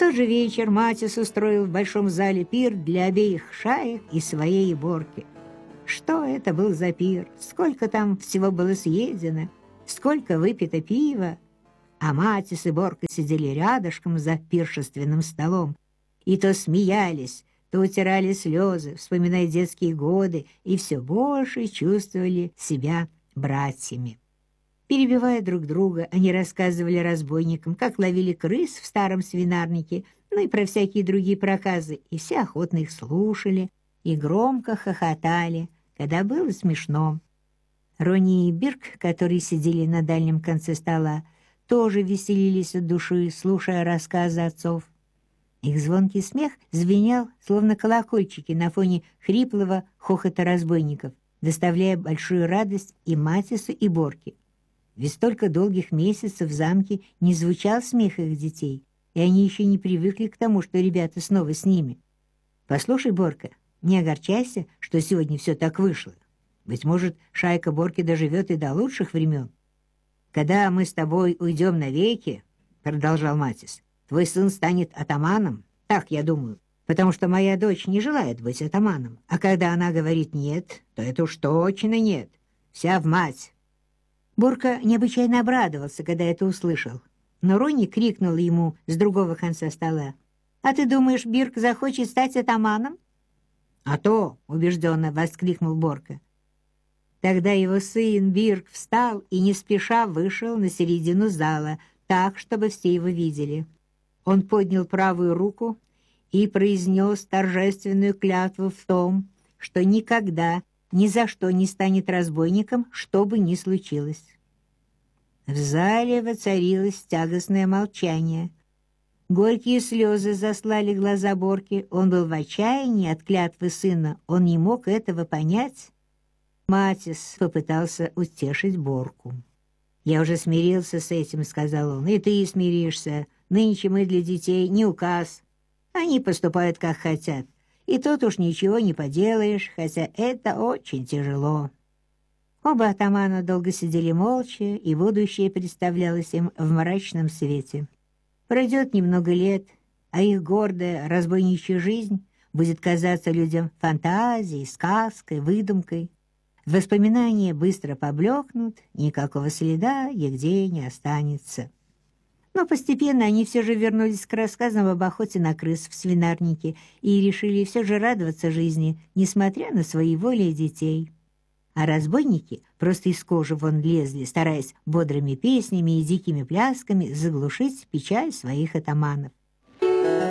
тот же вечер Матис устроил в большом зале пир для обеих шаек и своей Борки. Что это был за пир? Сколько там всего было съедено? Сколько выпито пива? А Матис и Борка сидели рядышком за пиршественным столом и то смеялись, то утирали слезы, вспоминая детские годы, и все больше чувствовали себя братьями. Перебивая друг друга, они рассказывали разбойникам, как ловили крыс в старом свинарнике, ну и про всякие другие проказы, и все охотно их слушали и громко хохотали, когда было смешно. Ронни и Бирк, которые сидели на дальнем конце стола, тоже веселились от души, слушая рассказы отцов. Их звонкий смех звенел, словно колокольчики на фоне хриплого хохота разбойников, доставляя большую радость и Матису, и Борке. Ведь столько долгих месяцев в замке не звучал смех их детей, и они еще не привыкли к тому, что ребята снова с ними. «Послушай, Борка, не огорчайся, что сегодня все так вышло. Быть может, шайка Борки доживет и до лучших времен. Когда мы с тобой уйдем навеки, — продолжал Матис, — твой сын станет атаманом, так я думаю, потому что моя дочь не желает быть атаманом, а когда она говорит «нет», то это уж точно «нет», вся в мать». Борка необычайно обрадовался, когда это услышал, но Ронни крикнул ему с другого конца стола: «А ты думаешь, Бирк захочет стать атаманом?» «А то!» — убежденно воскликнул Борка. Тогда его сын Бирк встал и не спеша вышел на середину зала, так, чтобы все его видели. Он поднял правую руку и произнес торжественную клятву в том, что никогда, ни за что не станет разбойником, что бы ни случилось. В зале воцарилось тягостное молчание. Горькие слезы заслали глаза Борки. Он был в отчаянии от клятвы сына. Он не мог этого понять. Матис попытался утешить Борку. «Я уже смирился с этим», — сказал он, — «и ты смиришься. Нынче мы для детей не указ. Они поступают, как хотят. И тут уж ничего не поделаешь, хотя это очень тяжело». Оба атамана долго сидели молча, и будущее представлялось им в мрачном свете. Пройдет немного лет, а их гордая разбойничья жизнь будет казаться людям фантазией, сказкой, выдумкой. Воспоминания быстро поблекнут, никакого следа нигде не останется. Но постепенно они все же вернулись к рассказам об охоте на крыс в свинарнике и решили все же радоваться жизни, несмотря на своеволие детей. А разбойники просто из кожи вон лезли, стараясь бодрыми песнями и дикими плясками заглушить печаль своих атаманов.